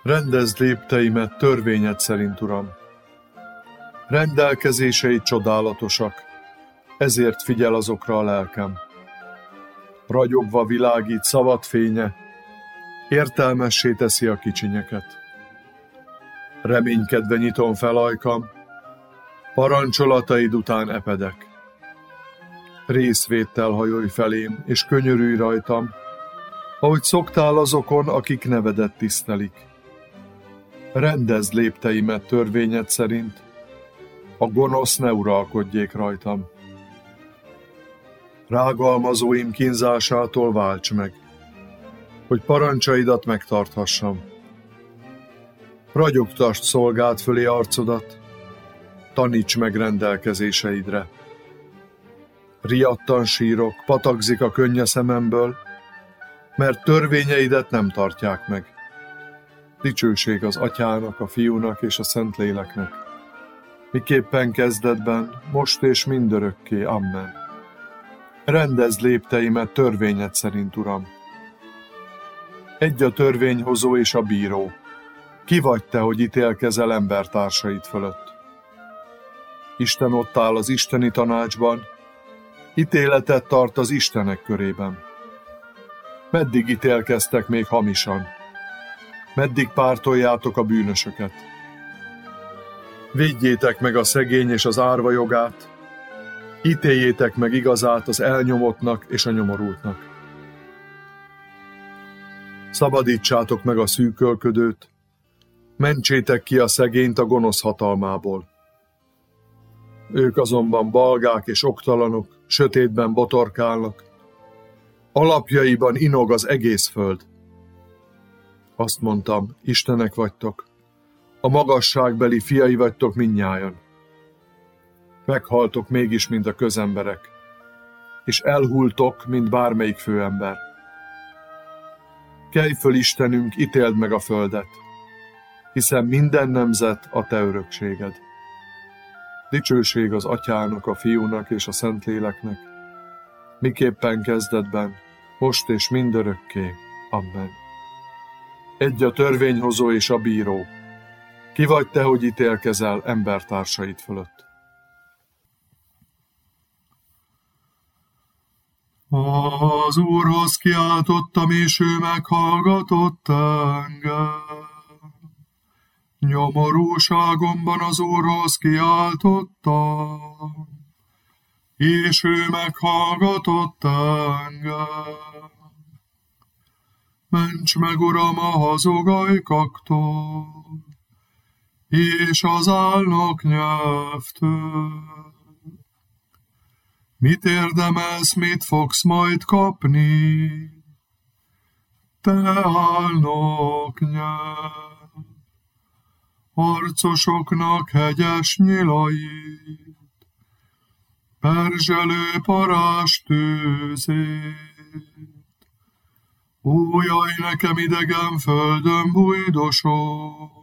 Rendezd lépteimet törvényed szerint, Uram. Rendelkezéseid csodálatosak, ezért figyel azokra a lelkem. Ragyogva világít szavad fénye, értelmessé teszi a kicsinyeket. Reménykedve nyitom fel ajkam, parancsolataid után epedek. Részvéttel hajolj felém, és könyörülj rajtam, ahogy szoktál azokon, akik nevedet tisztelik. Rendezd lépteimet törvényed szerint, a gonosz ne uralkodjék rajtam. Rágalmazóim kínzásától válts meg, hogy parancsaidat megtarthassam. Ragyogtasd szolgád fölé arcodat, taníts meg rendelkezéseidre. Riadtan sírok, patakzik a könny a szememből, mert törvényeidet nem tartják meg. Dicsőség az Atyának, a Fiúnak és a Szentléleknek, miképpen kezdetben, most és mindörökké. Amen. Rendezd lépteimet törvényed szerint, Uram. Egy a törvényhozó és a bíró. Ki vagy te, hogy ítélkezel embertársaid fölött? Isten ott áll az isteni tanácsban, ítéletet tart az istenek körében. Meddig ítélkeztek még hamisan? Meddig pártoljátok a bűnösöket? Védjétek meg a szegény és az árva jogát, ítéljétek meg igazát az elnyomottnak és a nyomorultnak. Szabadítsátok meg a szűkölködőt, mentsétek ki a szegényt a gonosz hatalmából. Ők azonban balgák és oktalanok, sötétben botorkálnak, alapjaiban inog az egész föld. Azt mondtam, istenek vagytok, a magasságbeli fiai vagytok mindnyájan. Meghaltok mégis, mint a közemberek, és elhultok, mint bármelyik főember. Kelj föl, Istenünk, ítéld meg a földet, hiszen minden nemzet a te örökséged. Dicsőség az Atyának, a Fiúnak és a Szentléleknek, miképpen kezdetben, most és mindörökké. Amen. Egy a törvényhozó és a bíró. Ki vagy te, hogy ítélkezel embertársaid fölött? Az Úrhoz kiáltottam, és ő meghallgatott engem. Nyomorúságomban az Úrhoz kiáltottam, és ő meghallgatott engem. Ments meg, Uram, a hazugajkaktól, és az álnok nyelvtől. Mit érdemelsz, mit fogsz majd kapni? Te álnok nyelv, harcosoknak hegyes nyilait, perzselő parázs tűzét. Ó, jaj, nekem idegen földön bújdosok,